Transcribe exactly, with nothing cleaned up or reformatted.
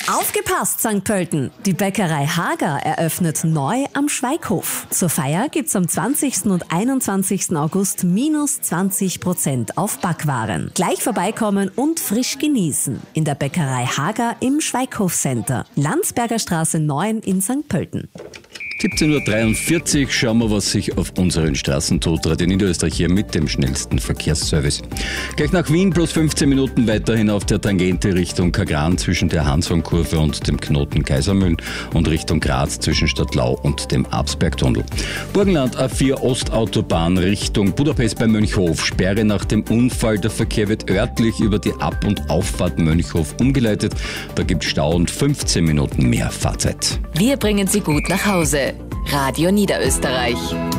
Aufgepasst, Sankt Pölten! Die Bäckerei Hager eröffnet neu am Schweighof. Zur Feier gibt's am zwanzigsten und einundzwanzigsten August minus zwanzig Prozent auf Backwaren. Gleich vorbeikommen und frisch genießen. In der Bäckerei Hager im Schweighof Center. Landsberger Straße neun in Sankt Pölten. siebzehn Uhr dreiundvierzig, schauen wir, was sich auf unseren Straßen tut. Radio Niederösterreich hier mit dem schnellsten Verkehrsservice. Gleich nach Wien plus fünfzehn Minuten weiterhin auf der Tangente Richtung Kagran zwischen der Hanshornkurve und dem Knoten Kaisermühlen und Richtung Graz zwischen Stadtlau und dem Absbergtunnel. Burgenland A vier Ostautobahn Richtung Budapest bei Mönchhof. Sperre nach dem Unfall. Der Verkehr wird örtlich über die Ab- und Auffahrt Mönchhof umgeleitet. Da gibt es Stau und fünfzehn Minuten mehr Fahrzeit. Wir bringen Sie gut nach Hause. Radio Niederösterreich.